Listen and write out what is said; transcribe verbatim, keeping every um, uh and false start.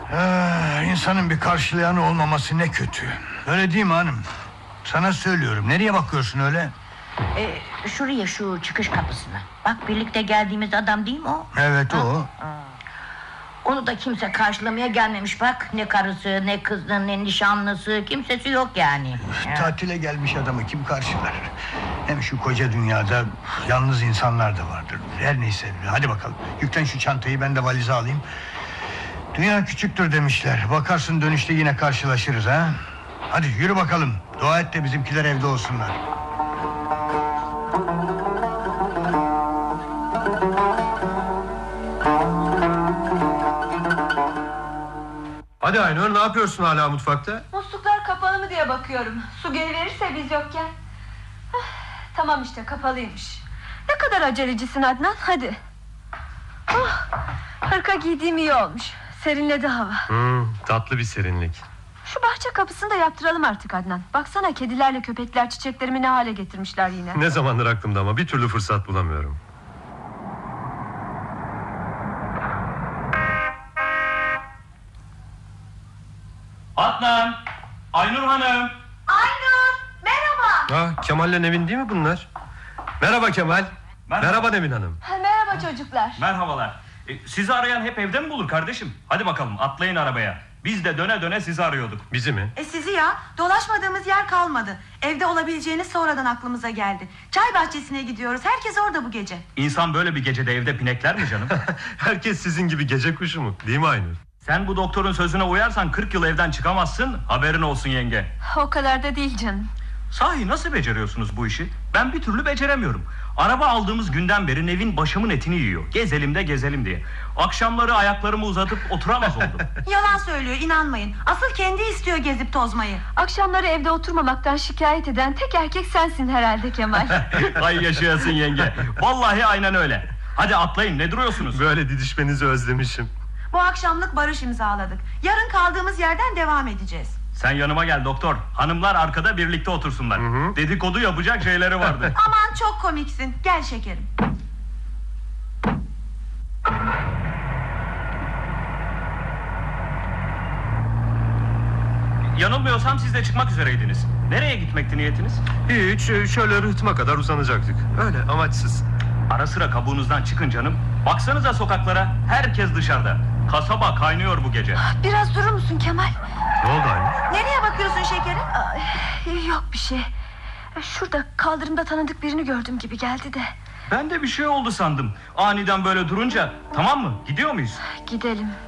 Ee, insanın bir karşılayanı olmaması ne kötü. Öyle değil mi hanım? Sana söylüyorum. Nereye bakıyorsun öyle? Ee, şuraya, şu çıkış kapısına. Bak, birlikte geldiğimiz adam değil mi o? Evet, ha? o. Ha. Onu da kimse karşılamaya gelmemiş bak. Ne karısı, ne kızı, ne nişanlısı, kimsesi yok yani. Tatile gelmiş adamı kim karşılar? Hem şu koca dünyada yalnız insanlar da vardır. Her neyse, hadi bakalım. Yüklen şu çantayı, ben de valize alayım. Dünya küçüktür demişler. Bakarsın dönüşte yine karşılaşırız ha. Hadi yürü bakalım. Dua et de bizimkiler evde olsunlar. Hadi Aynur, ne yapıyorsun hala mutfakta? Musluklar kapalı mı diye bakıyorum. Su geliverirse biz yokken. Hah, tamam işte, kapalıymış. Ne kadar acelecisin Adnan, hadi. Oh, hırka giydiğim iyi olmuş. Serinledi hava. Hmm, tatlı bir serinlik. Şu bahçe kapısını da yaptıralım artık Adnan. Baksana, kedilerle köpekler çiçeklerimi ne hale getirmişler yine. Ne zamandır aklımda ama bir türlü fırsat bulamıyorum. Adnan, Aynur Hanım. Aynur, merhaba. Ah, Kemal'le Nevin değil mi bunlar? Merhaba Kemal. Merhaba, Merhaba Nevin Hanım. Ha, merhaba çocuklar. Merhabalar. E, sizi arayan hep evde mi bulur kardeşim? Hadi bakalım, atlayın arabaya. Biz de döne döne sizi arıyorduk. Bizi mi? E sizi ya, dolaşmadığımız yer kalmadı. Evde olabileceğiniz sonradan aklımıza geldi. Çay bahçesine gidiyoruz, herkes orada bu gece. İnsan böyle bir gecede evde pinekler mi canım? Herkes sizin gibi gece kuşu mu? Değil mi Aynur? Sen bu doktorun sözüne uyarsan kırk yıl evden çıkamazsın. Haberin olsun yenge. O kadar da değil canım. Sahi nasıl beceriyorsunuz bu işi? Ben bir türlü beceremiyorum. Araba aldığımız günden beri Nevin başımın etini yiyor. Gezelim de gezelim diye. Akşamları ayaklarımı uzatıp oturamaz oldum. Yalan söylüyor, inanmayın. Asıl kendi istiyor gezip tozmayı. Akşamları evde oturmamaktan şikayet eden tek erkek sensin herhalde Kemal. Ay yaşayasın yenge. Vallahi aynen öyle. Hadi atlayın, ne duruyorsunuz? Böyle didişmenizi özlemişim. Bu akşamlık barış imzaladık. Yarın kaldığımız yerden devam edeceğiz. Sen yanıma gel doktor. Hanımlar arkada birlikte otursunlar. Hı hı. Dedikodu yapacak şeyleri vardı. Aman çok komiksin. Gel şekerim. Yanılmıyorsam siz de çıkmak üzereydiniz. Nereye gitmekti niyetiniz? Hiç, şöyle rıhtıma kadar uzanacaktık. Öyle amaçsız. Ara sıra kabuğunuzdan çıkın canım. Baksanıza sokaklara, herkes dışarıda. Kasaba kaynıyor bu gece. Biraz durur musun Kemal? Ne oldu Aynur? Nereye bakıyorsun şekerim? Ay, yok bir şey. Şurada kaldırımda tanıdık birini gördüm gibi geldi de. Ben de bir şey oldu sandım. Aniden böyle durunca. Tamam mı? Gidiyor muyuz? Gidelim.